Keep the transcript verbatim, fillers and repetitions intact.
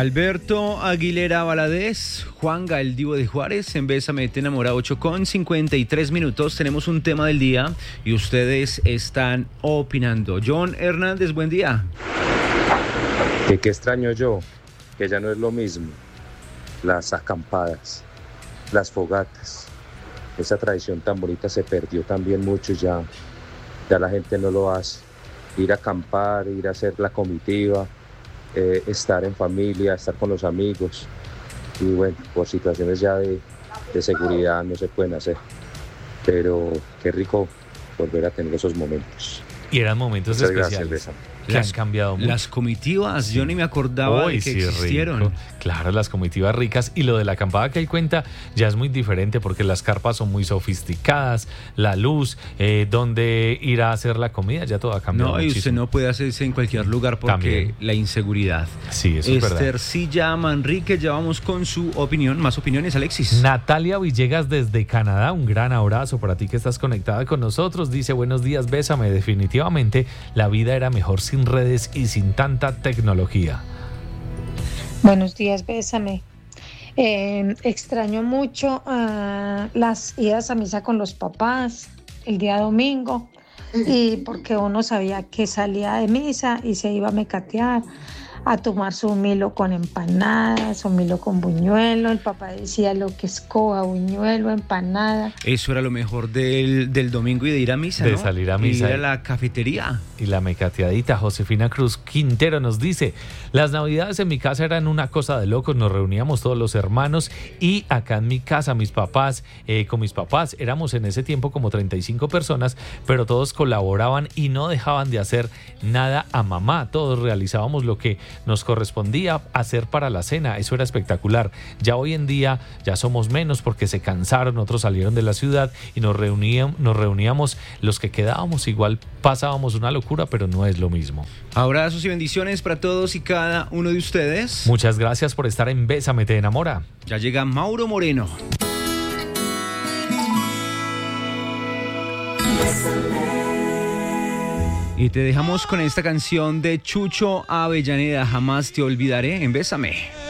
Alberto Aguilera Valadez, Juanga, el Divo de Juárez, en Bésame Te Enamora, ocho con cincuenta y tres minutos. Tenemos un tema del día y ustedes están opinando. John Hernández, buen día. Que qué extraño yo, que ya no es lo mismo. Las acampadas, las fogatas, esa tradición tan bonita se perdió también mucho, ya, ya la gente no lo hace. Ir a acampar, ir a hacer la comitiva, eh, estar en familia, estar con los amigos. Y bueno, por situaciones ya de, de seguridad no se pueden hacer. Pero qué rico volver a tener esos momentos. Y eran momentos Muchas especiales. Gracias, que han cambiado mucho. Las comitivas, yo ni me acordaba Uy, de que sí, existieron. rico. Claro, las comitivas ricas. Y lo de la acampada que él cuenta ya es muy diferente porque las carpas son muy sofisticadas, la luz, eh, donde ir a hacer la comida, ya todo ha cambiado No, y muchísimo. usted no puede hacerse en cualquier lugar porque También. la inseguridad. Sí, eso es verdad. Estercilla Manrique, ya vamos con su opinión. Más opiniones, Alexis. Natalia Villegas desde Canadá, un gran abrazo para ti que estás conectada con nosotros. Dice, buenos días, Bésame. Definitivamente la vida era mejor sin redes y sin tanta tecnología. Buenos días, Bésame. Eh, extraño mucho uh, las idas a misa con los papás el día domingo, y porque uno sabía que salía de misa y se iba a mecatear, a tomar su milo con empanadas, su milo con buñuelo. El papá decía lo que escoba, buñuelo, empanada. Eso era lo mejor del, del domingo y de ir a misa, De ¿no? salir a misa. Y ir a la cafetería. Y la mecateadita. Josefina Cruz Quintero nos dice, las navidades en mi casa eran una cosa de locos, nos reuníamos todos los hermanos y acá en mi casa mis papás, eh, con mis papás, éramos en ese tiempo como treinta y cinco personas, pero todos colaboraban y no dejaban de hacer nada a mamá, todos realizábamos lo que nos correspondía hacer para la cena, eso era espectacular. Ya hoy en día ya somos menos porque se cansaron, otros salieron de la ciudad y nos reuníamos, nos reuníamos los que quedábamos, igual pasábamos una locura, pero no es lo mismo. Abrazos y bendiciones para todos y cada uno de ustedes. Muchas gracias por estar en Bésame Te Enamora. Ya llega Mauro Moreno. Y te dejamos con esta canción de Chucho Avellaneda, Jamás te olvidaré, en Bésame.